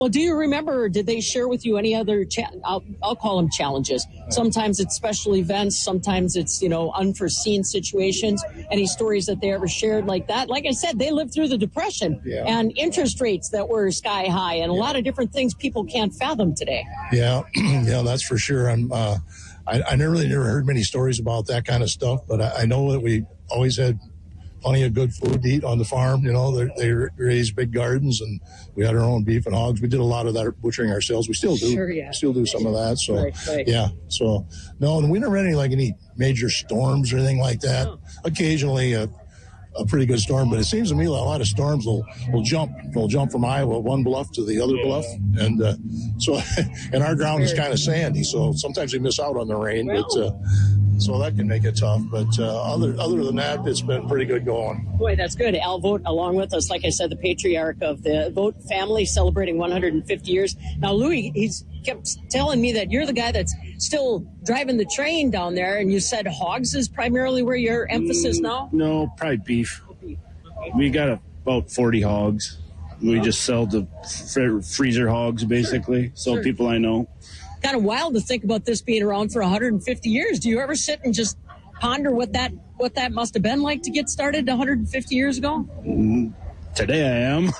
Well, do you remember, did they share with you any other, I'll call them challenges? Sometimes it's special events. Sometimes it's, unforeseen situations. Any stories that they ever shared like that? Like I said, they lived through the Depression and interest rates that were sky high and a lot of different things people can't fathom today. Yeah, yeah, that's for sure. I never heard many stories about that kind of stuff, but I know that we always had plenty of good food to eat on the farm. They raised big gardens, and we had our own beef and hogs. We did a lot of that butchering ourselves. We still do. Sure, yeah. Still do some of that. So, right. Yeah. So, no, and we never had any major storms or anything like that. Oh. Occasionally, a pretty good storm, but it seems to me a lot of storms will jump. They'll jump from Iowa, one bluff to the other bluff, and and our ground is kind of sandy, so sometimes we miss out on the rain. Well, but so that can make it tough. But other than that, it's been pretty good going. Boy, that's good. Al Vogt along with us, like I said, the patriarch of the Vogt family, celebrating 150 years. Now, Louis, he's kept telling me that you're the guy that's still driving the train down there, and you said hogs is primarily where your emphasis now? No, probably beef. We got about 40 hogs. We just sell the freezer hogs, basically. So sure. People I know. Kind of wild to think about this being around for 150 years. Do you ever sit and just ponder what that must have been like to get started 150 years ago? Today I am.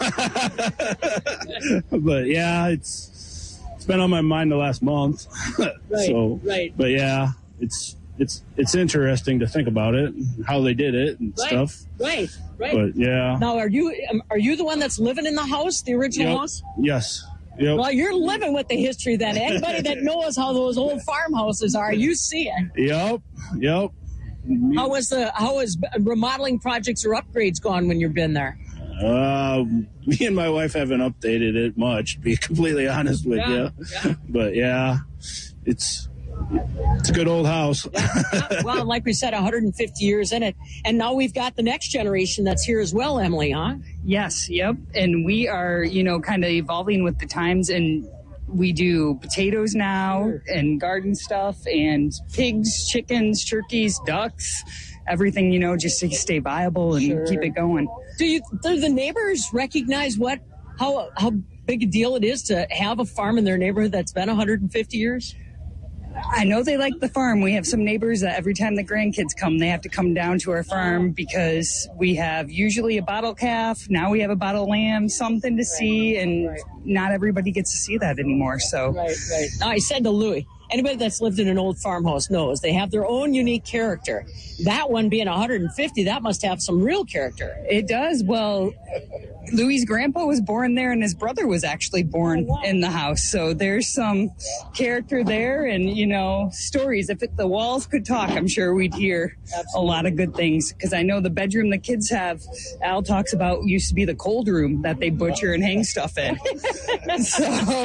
But yeah, it's been on my mind the last month. Right. But yeah, it's interesting to think about it, how they did it and stuff. Right. But yeah. Now, are you the one that's living in the house, the original house? Yes. Yep. Well, you're living with the history then. Anybody that knows how those old farmhouses are, you see it. Yep. How has remodeling projects or upgrades gone when you've been there? Me and my wife haven't updated it much, to be completely honest with you. Yeah. But yeah, it's a good old house. Yeah. Well, like we said, 150 years in it. And now we've got the next generation that's here as well, Emily, huh? Yes, yep. And we are, kind of evolving with the times, and we do potatoes now and garden stuff and pigs, chickens, turkeys, ducks, everything, just to stay viable and keep it going. Do the neighbors recognize how big a deal it is to have a farm in their neighborhood that's been 150 years? I know they like the farm. We have some neighbors that every time the grandkids come, they have to come down to our farm because we have usually a bottle calf. Now we have a bottle lamb, something to see, and not everybody gets to see that anymore. So, right. Now, I said to Louis, anybody that's lived in an old farmhouse knows they have their own unique character. That one being 150, that must have some real character. It does. Well, Louis' grandpa was born there, and his brother was actually born in the house. So there's some character there and, stories. If the walls could talk, I'm sure we'd hear a lot of good things. Because I know the bedroom the kids have, Al talks about, used to be the cold room that they butcher and hang stuff in. So,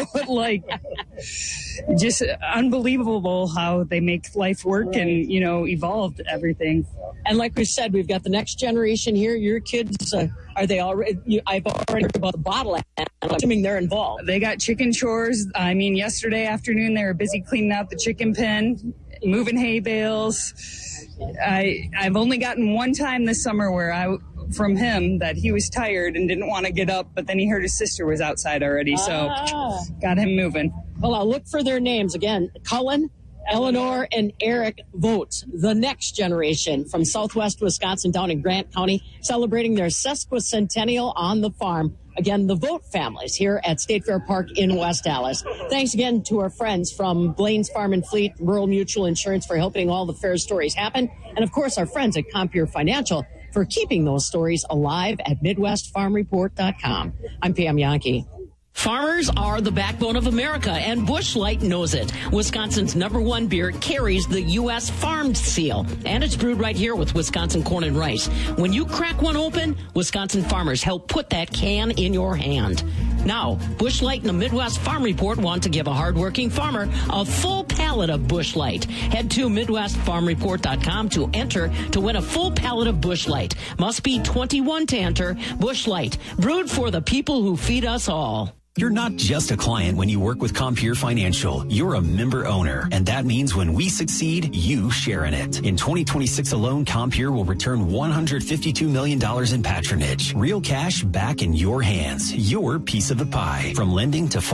just unbelievable how they make life work and, evolved everything. And like we said, we've got the next generation here. Your kids, are they already? I've already heard about the bottle, and I'm assuming they're involved. They got chicken chores. I mean, yesterday afternoon they were busy cleaning out the chicken pen, moving hay bales. I've only gotten one time this summer where from him that he was tired and didn't want to get up, but then he heard his sister was outside already, so got him moving. Well, I'll look for their names again. Cullen, Eleanor, and Eric Vogt, the next generation from Southwest Wisconsin down in Grant County, celebrating their sesquicentennial on the farm. Again, the Vogt families here at State Fair Park in West Allis. Thanks again to our friends from Blaine's Farm and Fleet, Rural Mutual Insurance for helping all the fair stories happen. And of course, our friends at Compeer Financial for keeping those stories alive at MidwestFarmReport.com. I'm Pam Yankee. Farmers are the backbone of America, and Busch Light knows it. Wisconsin's #1 beer carries the U.S. Farmed seal, and it's brewed right here with Wisconsin corn and rice. When you crack one open, Wisconsin farmers help put that can in your hand. Now, Busch Light and the Midwest Farm Report want to give a hardworking farmer a full pallet of Busch Light. Head to MidwestFarmReport.com to enter to win a full pallet of Busch Light. Must be 21 to enter. Busch Light, brewed for the people who feed us all. You're not just a client when you work with Compeer Financial. You're a member owner, and that means when we succeed, you share in it. In 2026 alone, Compeer will return $152 million in patronage. Real cash back in your hands. Your piece of the pie. From lending to